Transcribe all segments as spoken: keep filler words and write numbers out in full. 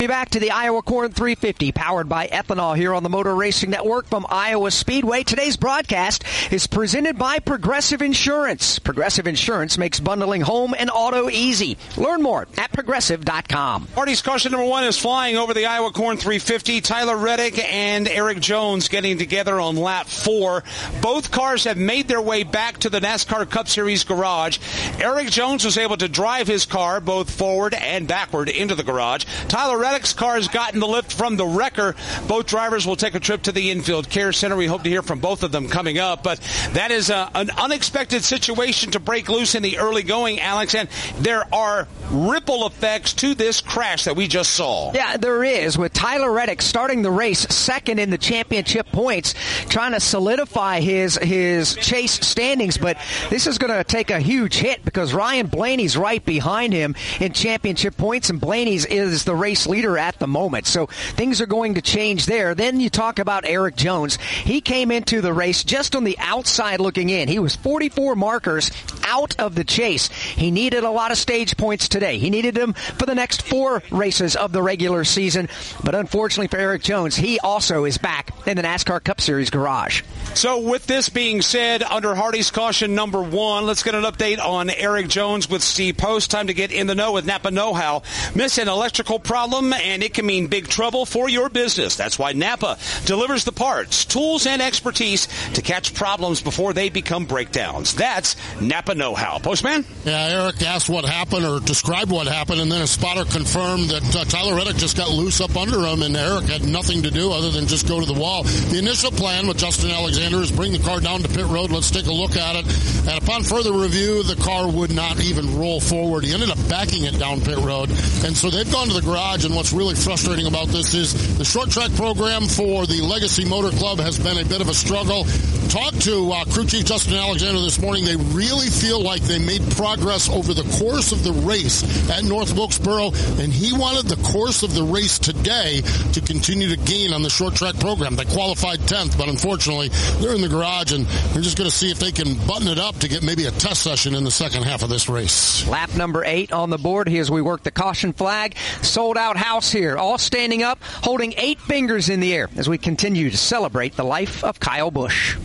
Back to the Iowa Corn three fifty, powered by ethanol here on the Motor Racing Network from Iowa Speedway. Today's broadcast is presented by Progressive Insurance. Progressive Insurance makes bundling home and auto easy. Learn more at progressive dot com. Hardy's caution number one is flying over the Iowa Corn three fifty. Tyler Reddick and Eric Jones getting together on lap four. Both cars have made their way back to the NASCAR Cup Series garage. Eric Jones was able to drive his car both forward and backward into the garage. Tyler Reddick's car has gotten the lift from the wrecker. Both drivers will take a trip to the infield care center. We hope to hear from both of them coming up. But that is a, an unexpected situation to break loose in the early going, Alex. And there are ripple effects to this crash that we just saw. Yeah, there is, with Tyler Reddick starting the race second in the championship points, trying to solidify his his chase standings. But this is going to take a huge hit because Ryan Blaney's right behind him in championship points, and Blaney's is the race leader at the moment. So things are going to change there. Then you talk about Eric Jones. He came into the race just on the outside looking in. He was forty-four markers out of the chase. He needed a lot of stage points today. He needed them for the next four races of the regular season. But unfortunately for Eric Jones, he also is back in the NASCAR Cup Series garage. So with this being said, under Hardy's caution number one, let's get an update on Eric Jones with Steve Post. Time to get in the know with Napa Know-How. Miss an electrical problem, and it can mean big trouble for your business. That's why Napa delivers the parts, tools, and expertise to catch problems before they become breakdowns. That's Napa Know-How. Postman? Yeah, Eric asked what happened or described what happened, and then a spotter confirmed that uh, Tyler Reddick just got loose up under him, and Eric had nothing to do other than just go to the wall. The initial plan with Justin Alexander is bring the car down to pit road. Let's take a look at it. And upon further review, the car would not even roll forward. He ended up backing it down pit road. And so they've gone to the garage, and what's really frustrating about this is the short track program for the Legacy Motor Club has been a bit of a struggle. Talked to uh, crew chief Justin Alexander this morning. They really feel like they made progress over the course of the race at North Wilkesboro, and he wanted the course of the race today to continue to gain on the short track program. They qualified tenth, but unfortunately they're in the garage, and they're just going to see if they can button it up to get maybe a test session in the second half of this race. Lap number eight on the board here as we work the caution flag. Sold out house here, all standing up, holding eight fingers in the air as we continue to celebrate the life of Kyle Busch.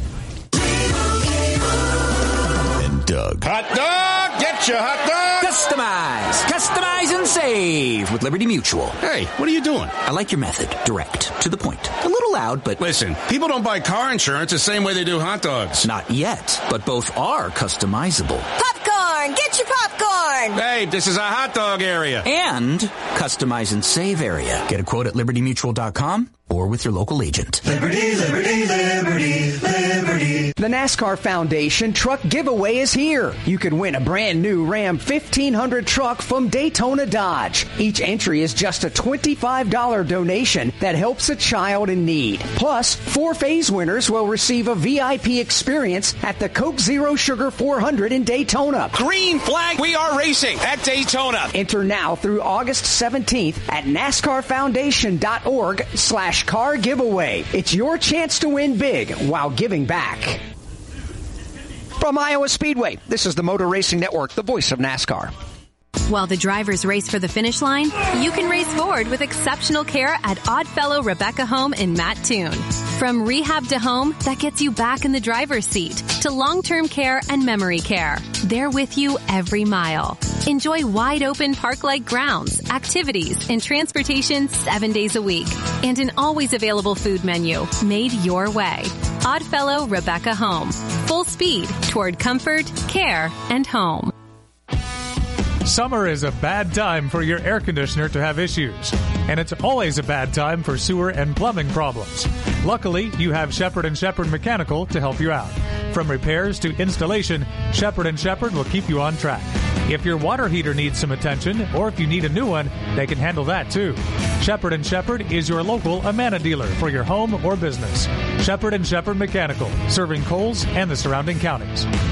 And Doug. Hot dog! Get your hot dog! Customize! Customize and save with Liberty Mutual. Hey, what are you doing? I like your method. Direct. To the point. A little loud, but... Listen, people don't buy car insurance the same way they do hot dogs. Not yet, but both are customizable. Popcorn! Get your popcorn! Hey, this is a hot dog area. And customize and save area. Get a quote at liberty mutual dot com or with your local agent. Liberty, liberty, liberty, liberty. The NASCAR Foundation truck giveaway is here. You can win a brand new Ram fifteen hundred truck from Daytona Dodge. Each entry is just a twenty-five dollars donation that helps a child in need. Plus, four phase winners will receive a V I P experience at the Coke Zero Sugar four hundred in Daytona. Green flag, we are racing at Daytona. Enter now through August seventeenth at NASCARFoundation.org slash car giveaway. It's your chance to win big while giving back. From Iowa Speedway, this is the Motor Racing Network, the voice of NASCAR. While the drivers race for the finish line, you can race forward with exceptional care at Oddfellow Rebecca Home in Mattoon. From rehab to home that gets you back in the driver's seat to long-term care and memory care, they're with you every mile. Enjoy wide-open park-like grounds, activities, and transportation seven days a week. And an always available food menu made your way. Oddfellow Rebecca Home. Full speed toward comfort, care, and home. Summer is a bad time for your air conditioner to have issues, and it's always a bad time for sewer and plumbing problems. Luckily, you have Shepherd and Shepherd Mechanical to help you out. From repairs to installation, Shepherd and Shepherd will keep you on track. If your water heater needs some attention, or if you need a new one, they can handle that too. Shepherd and Shepherd is your local Amana dealer for your home or business. Shepherd and Shepherd Mechanical, serving Coles and the surrounding counties.